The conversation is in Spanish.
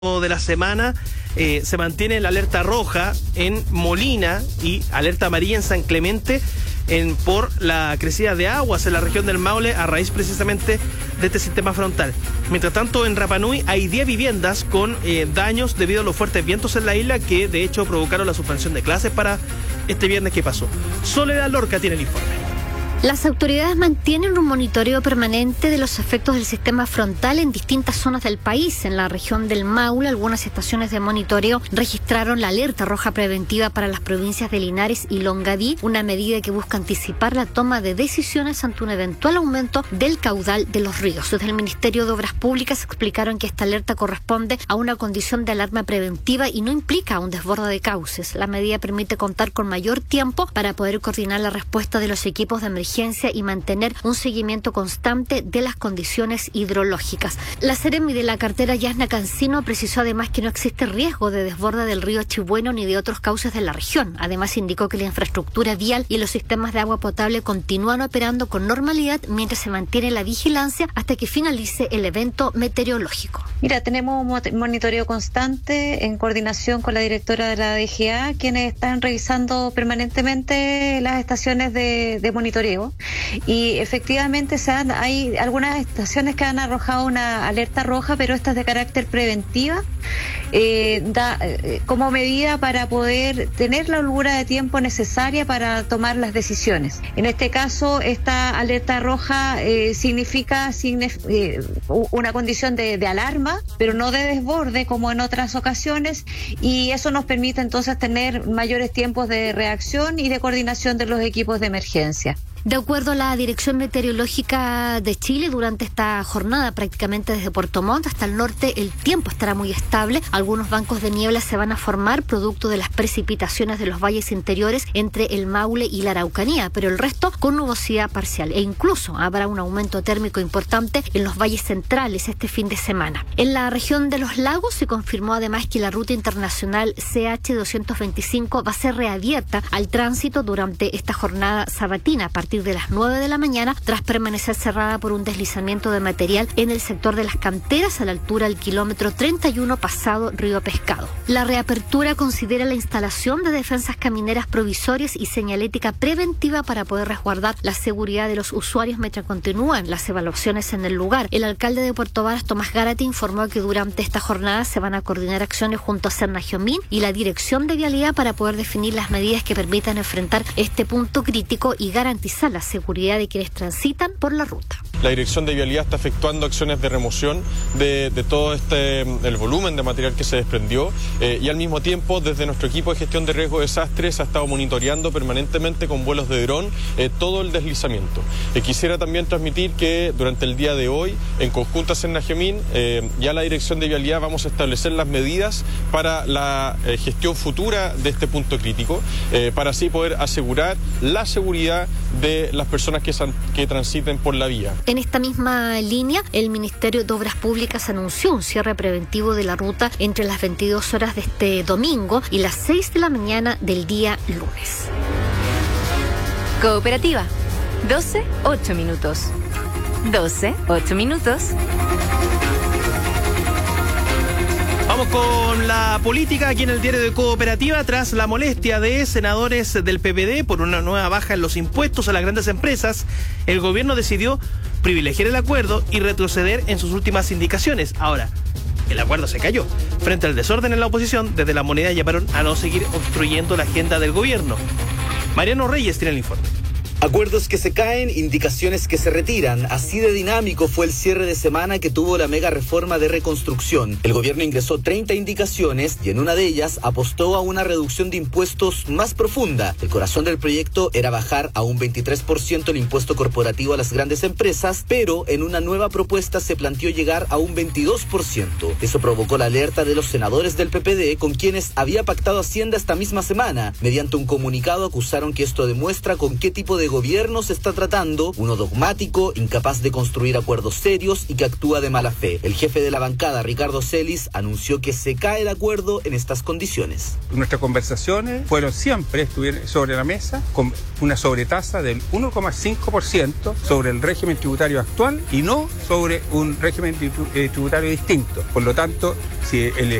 de la semana se mantiene la alerta roja en Molina y alerta amarilla en San Clemente por la crecida de aguas en la región del Maule a raíz precisamente de este sistema frontal. Mientras tanto, en Rapa Nui hay 10 viviendas con daños debido a los fuertes vientos en la isla que de hecho provocaron la suspensión de clases para este viernes que pasó. Soledad Lorca tiene el informe. Las autoridades mantienen un monitoreo permanente de los efectos del sistema frontal en distintas zonas del país. En la región del Maule, algunas estaciones de monitoreo registraron la alerta roja preventiva para las provincias de Linares y Longaví, una medida que busca anticipar la toma de decisiones ante un eventual aumento del caudal de los ríos. Desde el Ministerio de Obras Públicas explicaron que esta alerta corresponde a una condición de alarma preventiva y no implica un desborde de cauces. La medida permite contar con mayor tiempo para poder coordinar la respuesta de los equipos de emergencia y mantener un seguimiento constante de las condiciones hidrológicas. La Seremi de la cartera Yasna Cancino precisó además que no existe riesgo de desborde del río Chibueno ni de otros cauces de la región. Además indicó que la infraestructura vial y los sistemas de agua potable continúan operando con normalidad mientras se mantiene la vigilancia hasta que finalice el evento meteorológico. Mira, tenemos un monitoreo constante en coordinación con la directora de la DGA, quienes están revisando permanentemente las estaciones de monitoreo. Y efectivamente hay algunas estaciones que han arrojado una alerta roja, pero esta es de carácter preventiva, como medida para poder tener la holgura de tiempo necesaria para tomar las decisiones. En este caso, esta alerta roja significa una condición de alarma, pero no de desborde como en otras ocasiones, y eso nos permite entonces tener mayores tiempos de reacción y de coordinación de los equipos de emergencia. De acuerdo a la Dirección Meteorológica de Chile, durante esta jornada, prácticamente desde Puerto Montt hasta el norte, el tiempo estará muy estable. Algunos bancos de niebla se van a formar producto de las precipitaciones de los valles interiores entre el Maule y la Araucanía, pero el resto con nubosidad parcial. E incluso habrá un aumento térmico importante en los valles centrales este fin de semana. En la región de los lagos se confirmó además que la ruta internacional CH225 va a ser reabierta al tránsito durante esta jornada sabatina a partir de las 9 de la mañana, tras permanecer cerrada por un deslizamiento de material en el sector de las canteras a la altura del kilómetro 31 pasado Río Pescado. La reapertura considera la instalación de defensas camineras provisorias y señalética preventiva para poder resguardar la seguridad de los usuarios mientras continúan las evaluaciones en el lugar. El alcalde de Puerto Varas, Tomás Gárate, informó que durante esta jornada se van a coordinar acciones junto a Cernagiomín y la Dirección de Vialidad para poder definir las medidas que permitan enfrentar este punto crítico y garantizar la seguridad de quienes transitan por la ruta. La Dirección de Vialidad está efectuando acciones de remoción de todo el volumen de material que se desprendió y al mismo tiempo desde nuestro equipo de gestión de riesgo de desastres ha estado monitoreando permanentemente con vuelos de dron todo el deslizamiento. Quisiera también transmitir que durante el día de hoy, en conjunto a Cernagiomín, ya la Dirección de Vialidad vamos a establecer las medidas para la gestión futura de este punto crítico, para así poder asegurar la seguridad de las personas que transiten por la vía. En esta misma línea, el Ministerio de Obras Públicas anunció un cierre preventivo de la ruta entre las 22 horas de este domingo y las 6 de la mañana del día lunes. Cooperativa, 12, 8 minutos. 12, 8 minutos. Vamos con la política aquí en el diario de Cooperativa. Tras la molestia de senadores del PPD por una nueva baja en los impuestos a las grandes empresas, el gobierno decidió privilegiar el acuerdo y retroceder en sus últimas indicaciones. Ahora, el acuerdo se cayó. Frente al desorden en la oposición, desde La Moneda llamaron a no seguir obstruyendo la agenda del gobierno. Mariano Reyes tiene el informe. Acuerdos que se caen, indicaciones que se retiran. Así de dinámico fue el cierre de semana que tuvo la mega reforma de reconstrucción. El gobierno ingresó 30 indicaciones y en una de ellas apostó a una reducción de impuestos más profunda. El corazón del proyecto era bajar a un 23% el impuesto corporativo a las grandes empresas, pero en una nueva propuesta se planteó llegar a un 22%. Eso provocó la alerta de los senadores del PPD, con quienes había pactado Hacienda esta misma semana. Mediante un comunicado acusaron que esto demuestra con qué tipo de gobierno se está tratando, uno dogmático, incapaz de construir acuerdos serios y que actúa de mala fe. El jefe de la bancada, Ricardo Celis, anunció que se cae el acuerdo en estas condiciones. Nuestras conversaciones estuvieron sobre la mesa con una sobretasa del 1,5% sobre el régimen tributario actual y no sobre un régimen tributario distinto. Por lo tanto, si el